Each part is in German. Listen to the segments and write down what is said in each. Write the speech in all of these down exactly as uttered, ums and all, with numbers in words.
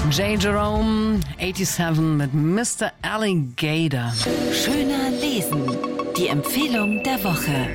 J. Jerome, siebenundachtzig mit Mister Alligator. Schöner lesen. Die Empfehlung der Woche.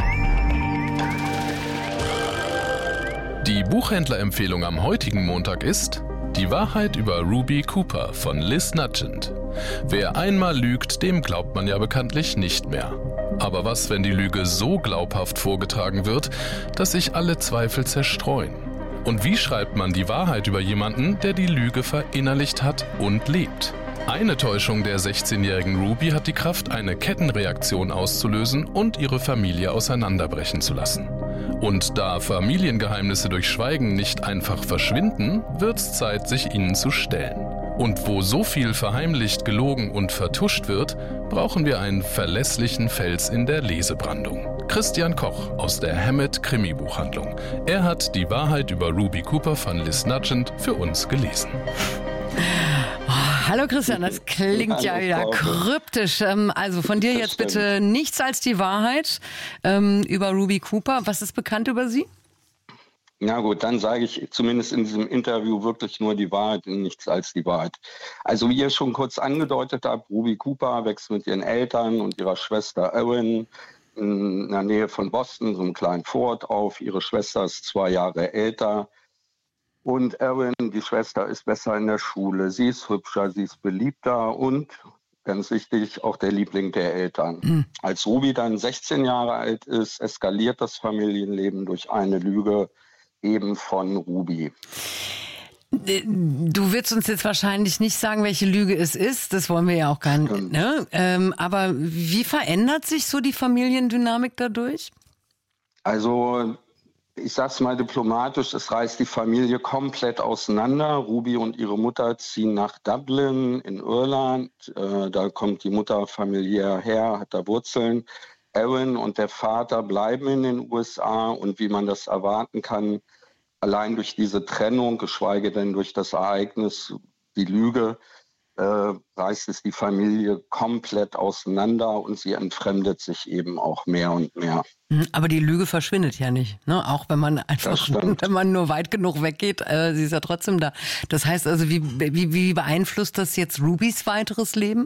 Die Buchhändlerempfehlung am heutigen Montag ist Die Wahrheit über Ruby Cooper von Liz Nugent. Wer einmal lügt, dem glaubt man ja bekanntlich nicht mehr. Aber was, wenn die Lüge so glaubhaft vorgetragen wird, dass sich alle Zweifel zerstreuen? Und wie schreibt man die Wahrheit über jemanden, der die Lüge verinnerlicht hat und lebt? Eine Täuschung der sechzehnjährigen Ruby hat die Kraft, eine Kettenreaktion auszulösen und ihre Familie auseinanderbrechen zu lassen. Und da Familiengeheimnisse durch Schweigen nicht einfach verschwinden, wird's Zeit, sich ihnen zu stellen. Und wo so viel verheimlicht, gelogen und vertuscht wird, brauchen wir einen verlässlichen Fels in der Lesebrandung. Christian Koch aus der Hammett Krimi-Buchhandlung. Er hat die Wahrheit über Ruby Cooper von Liz Nugent für uns gelesen. Oh, hallo Christian, das klingt hallo, ja wieder kryptisch. Also von dir jetzt bitte nichts als die Wahrheit ähm, über Ruby Cooper. Was ist bekannt über sie? Na gut, dann sage ich zumindest in diesem Interview wirklich nur die Wahrheit und nichts als die Wahrheit. Also wie ihr schon kurz angedeutet habt, Ruby Cooper wächst mit ihren Eltern und ihrer Schwester Erin in der Nähe von Boston, so einem kleinen Vorort auf. Ihre Schwester ist zwei Jahre älter. Und Erin, die Schwester, ist besser in der Schule. Sie ist hübscher, sie ist beliebter und, ganz wichtig, auch der Liebling der Eltern. Mhm. Als Ruby dann sechzehn Jahre alt ist, eskaliert das Familienleben durch eine Lüge eben von Ruby. Du wirst uns jetzt wahrscheinlich nicht sagen, welche Lüge es ist. Das wollen wir ja auch gar nicht. Ne? Ähm, aber wie verändert sich so die Familiendynamik dadurch? Also ich sag's mal diplomatisch, es reißt die Familie komplett auseinander. Ruby und ihre Mutter ziehen nach Dublin in Irland. Äh, da kommt die Mutter familiär her, hat da Wurzeln. Erin und der Vater bleiben in den U S A und wie man das erwarten kann, allein durch diese Trennung, geschweige denn durch das Ereignis, die Lüge, äh, reißt es die Familie komplett auseinander und sie entfremdet sich eben auch mehr und mehr. Aber die Lüge verschwindet ja nicht, ne? Auch wenn man einfach, wenn man nur weit genug weggeht, äh, sie ist ja trotzdem da. Das heißt also, wie, wie, wie beeinflusst das jetzt Rubys weiteres Leben?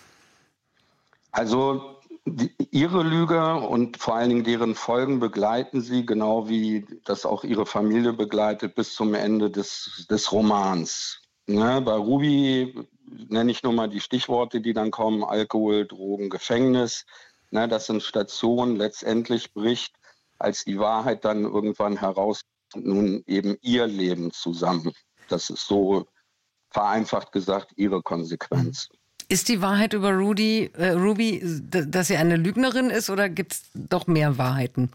Also Die, ihre Lüge und vor allen Dingen deren Folgen begleiten sie, genau wie das auch ihre Familie begleitet, bis zum Ende des, des Romans. Ne, bei Ruby nenne ich nur mal die Stichworte, die dann kommen: Alkohol, Drogen, Gefängnis. Ne, das sind Stationen. Letztendlich bricht, als die Wahrheit dann irgendwann heraus, nun eben ihr Leben zusammen. Das ist so vereinfacht gesagt ihre Konsequenz. Ist die Wahrheit über Rudy, äh, Ruby, dass sie eine Lügnerin ist, oder gibt es doch mehr Wahrheiten?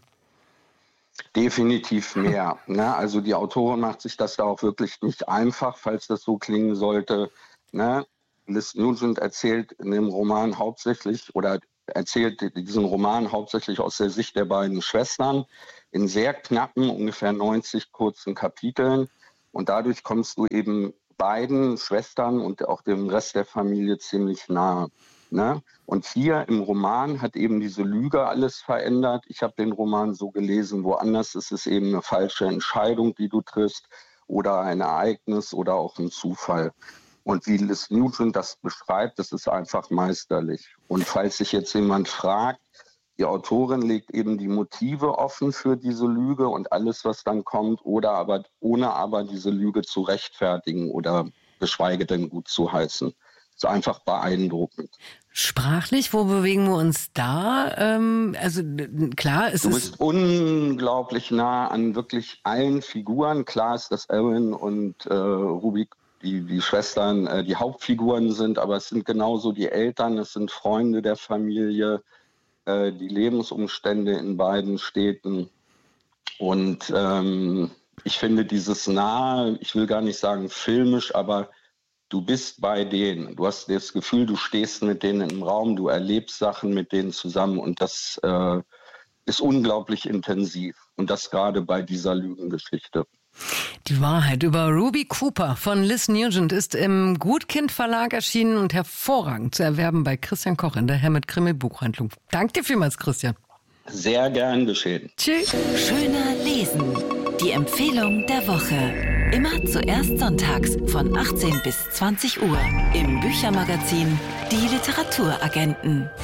Definitiv mehr. Ne? Also die Autorin macht sich das da auch wirklich nicht einfach, falls das so klingen sollte. Ne? Liz Nugent erzählt in dem Roman hauptsächlich oder erzählt diesen Roman hauptsächlich aus der Sicht der beiden Schwestern in sehr knappen, ungefähr neunzig kurzen Kapiteln. Und dadurch kommst du eben beiden Schwestern und auch dem Rest der Familie ziemlich nahe. Ne? Und hier im Roman hat eben diese Lüge alles verändert. Ich habe den Roman so gelesen, woanders ist es eben eine falsche Entscheidung, die du triffst, oder ein Ereignis oder auch ein Zufall. Und wie Liz Nugent das beschreibt, das ist einfach meisterlich. Und falls sich jetzt jemand fragt, die Autorin legt eben die Motive offen für diese Lüge und alles, was dann kommt, oder aber ohne aber diese Lüge zu rechtfertigen oder geschweige denn gut zu heißen. Ist einfach beeindruckend. Sprachlich, wo bewegen wir uns da? Ähm, also klar, es du ist... Du bist unglaublich nah an wirklich allen Figuren. Klar ist, dass Erin und äh, Ruby, die, die Schwestern, äh, die Hauptfiguren sind, aber es sind genauso die Eltern, es sind Freunde der Familie, die Lebensumstände in beiden Städten. Und ähm, ich finde dieses nahe, ich will gar nicht sagen filmisch, aber du bist bei denen. Du hast das Gefühl, du stehst mit denen im Raum, du erlebst Sachen mit denen zusammen und das äh, ist unglaublich intensiv. Und das gerade bei dieser Lügengeschichte. Die Wahrheit über Ruby Cooper von Liz Nugent ist im Gutkind Verlag erschienen und hervorragend zu erwerben bei Christian Koch in der Hammett Krimi-Buchhandlung. Danke dir vielmals, Christian. Sehr gern geschehen. Tschüss. Schöner lesen. Die Empfehlung der Woche. Immer zuerst sonntags von achtzehn bis zwanzig Uhr im Büchermagazin Die Literaturagenten.